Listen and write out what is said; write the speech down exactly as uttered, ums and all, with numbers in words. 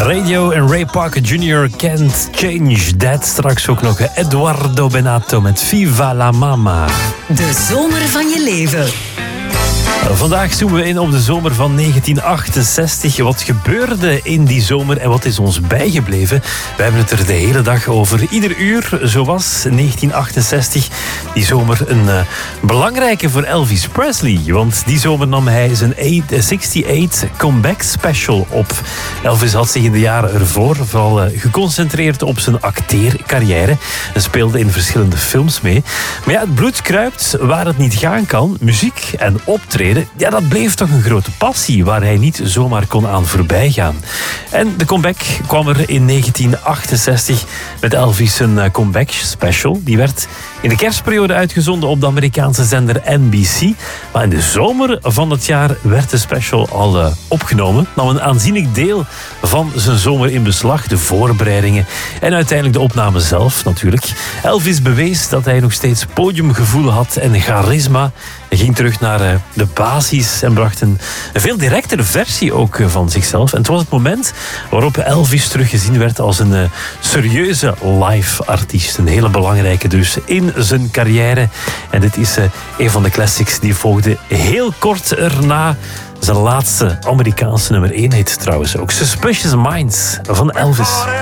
Radio en Ray Parker junior Can't Change That. Straks ook nog Eduardo Benato met Viva la Mama. De zomer van je leven. Vandaag zoomen we in op de zomer van negentien achtenzestig. Wat gebeurde in die zomer en wat is ons bijgebleven? We hebben het er de hele dag over. Ieder uur, zo was negentien achtenzestig. Die zomer een uh, belangrijke voor Elvis Presley. Want die zomer nam hij zijn achtenzestig comeback special op. Elvis had zich in de jaren ervoor vooral uh, geconcentreerd op zijn acteercarrière. En speelde in verschillende films mee. Maar ja, het bloed kruipt waar het niet gaan kan. Muziek en optreden. Ja, dat bleef toch een grote passie waar hij niet zomaar kon aan voorbij gaan. En de comeback kwam er in negentien achtenzestig met Elvis een comeback special. Die werd in de kerstperiode uitgezonden op de Amerikaanse zender N B C. Maar in de zomer van het jaar werd de special al uh, opgenomen. Nam een aanzienlijk deel van zijn zomer in beslag. De voorbereidingen en uiteindelijk de opname zelf natuurlijk. Elvis bewees dat hij nog steeds podiumgevoel had en charisma. Hij ging terug naar uh, de basis en bracht een, een veel directere versie ook uh, van zichzelf. En het was het moment waarop Elvis teruggezien werd als een uh, serieuze live artiest. Een hele belangrijke dus in zijn carrière. En dit is uh, een van de classics die volgde heel kort erna. Zijn laatste Amerikaanse nummer één heet trouwens ook Suspicious Minds van Elvis.